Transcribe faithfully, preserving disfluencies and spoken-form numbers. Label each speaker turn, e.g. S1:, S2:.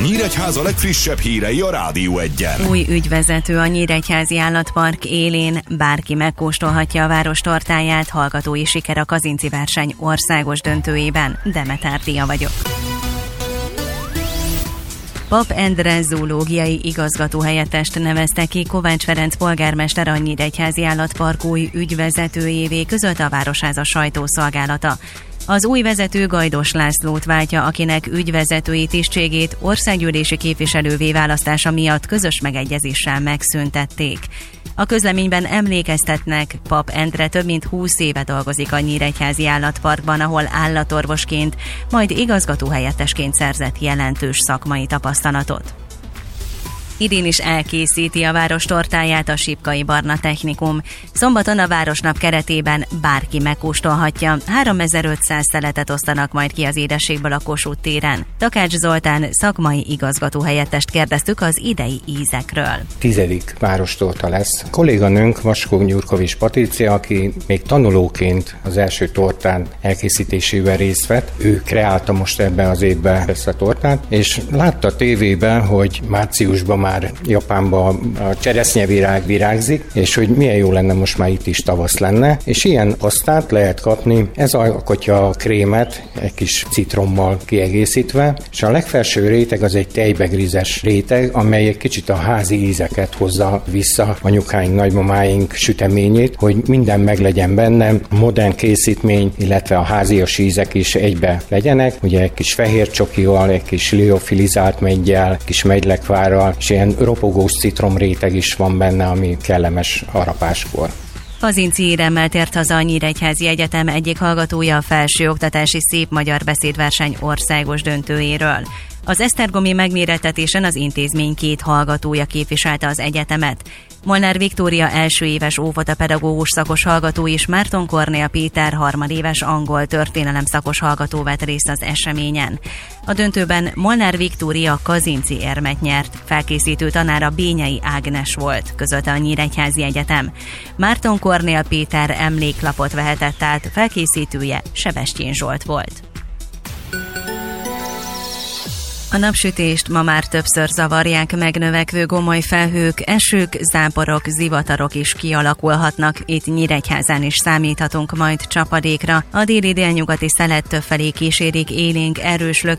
S1: Nyíregyháza legfrissebb hírei a Rádió Egyen.
S2: Új ügyvezető a Nyíregyházi Állatpark élén, bárki megkóstolhatja a város tortáját, hallgatói siker a Kazinci verseny országos döntőjében. Demeter Dia vagyok. Pap Endre zoológiai igazgatóhelyettest nevezte ki Kovács Ferenc polgármester a Nyíregyházi Állatpark új ügyvezetőjévé, közölte a Városháza sajtószolgálata. Az új vezető Gajdos Lászlót váltja, akinek ügyvezetői tisztségét országgyűlési képviselővé választása miatt közös megegyezéssel megszüntették. A közleményben emlékeztetnek, Pap Endre több mint húsz éve dolgozik a Nyíregyházi Állatparkban, ahol állatorvosként, majd igazgatóhelyettesként szerzett jelentős szakmai tapasztalatot. Idén is elkészíti a város tortáját a Sipkai Barna Technikum. Szombaton a Városnap keretében bárki megkóstolhatja. háromezer-ötszáz szeletet osztanak majd ki az édességből a Kossuth téren. Takács Zoltán szakmai igazgatóhelyettest kérdeztük az idei ízekről.
S3: Tizedik várostorta lesz. A kolléganőnk Vaskó Nyurkovics Patrícia, aki még tanulóként az első tortán elkészítésében részt vett. Ő kreálta most ebben az évben ezt a tortát, és látta a tévében, hogy márciusban már Japánban a cseresznyevirág virágzik, és hogy milyen jó lenne most már itt is tavasz lenne, és ilyen pasztát lehet kapni. Ez alkotja a krémet, egy kis citrommal kiegészítve, és a legfelső réteg az egy tejbegrízes réteg, amely egy kicsit a házi ízeket hozza vissza, anyukáink, nagymamáink süteményét, hogy minden meglegyen benne, modern készítmény, illetve a házias ízek is egybe legyenek, ugye egy kis fehér csokival, egy kis liofilizált meggyel, kis megylekvárral, és ilyen ropogós citromréteg is van benne, ami kellemes harapáskor.
S2: Kazinci éremmel tért haza a Nyíregyházi Egyetem egyik hallgatója a felsőoktatási szép magyar beszédverseny országos döntőjéről. Az esztergomi megmérettetésen az intézmény két hallgatója képviselte az egyetemet. Molnár Viktória első éves óvodapedagógus szakos hallgató és Márton Kornél Péter harmadéves angol történelem szakos hallgató vett részt az eseményen. A döntőben Molnár Viktória Kazinci érmet nyert, felkészítő tanára Bényei Ágnes volt, közölte a Nyíregyházi Egyetem. Márton Kornél Péter emléklapot vehetett át, felkészítője Sebestyén Zsolt volt. A napsütést ma már többször zavarják megnövekvő gomoly felhők, esők, záporok, zivatarok is kialakulhatnak. Itt Nyíregyházán is számíthatunk majd csapadékra. A déli délnyugati szelet többfelé kísérik élénk erős